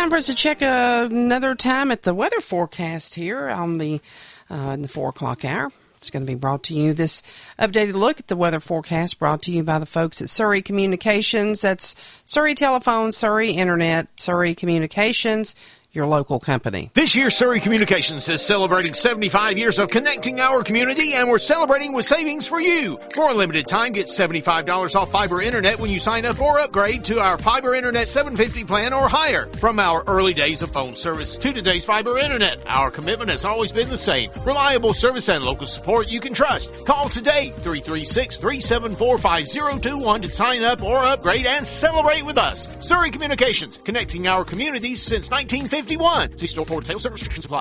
time for us to check another time at the weather forecast here on the in the 4 o'clock hour. It's going to be brought to you, this updated look at the weather forecast, brought to you by the folks at Surrey Communications. That's Surrey Telephone, Surrey Internet, Surrey Communications, your local company. This year, Surrey Communications is celebrating 75 years of connecting our community, and we're celebrating with savings for you. For a limited time, get $75 off fiber internet when you sign up or upgrade to our fiber internet 750 plan or higher. From our early days of phone service to today's fiber internet, our commitment has always been the same. Reliable service and local support you can trust. Call today, 336-374-5021 to sign up or upgrade and celebrate with us. Surrey Communications, connecting our communities since 1951. See store for details and restrictions apply.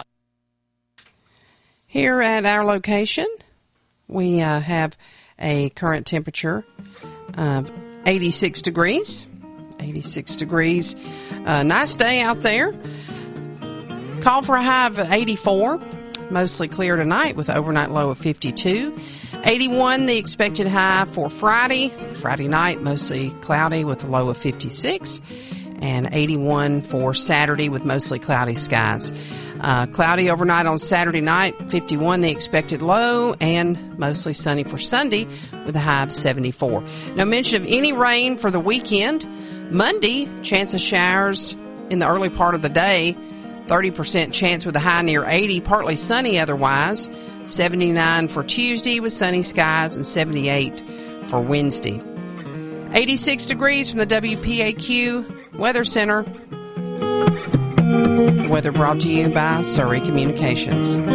Here at our location, we have a current temperature of 86 degrees. 86 degrees. Nice day out there. Call for a high of 84. Mostly clear tonight with overnight low of 52. 81 the expected high for Friday. Friday night mostly cloudy with a low of 56. And 81 for Saturday with mostly cloudy skies. Cloudy overnight on Saturday night, 51 the expected low, and mostly sunny for Sunday with a high of 74. No mention of any rain for the weekend. Monday, chance of showers in the early part of the day, 30% chance with a high near 80, partly sunny otherwise. 79 for Tuesday with sunny skies, and 78 for Wednesday. 86 degrees from the WPAQ Weather Center. Weather brought to you by Surrey Communications.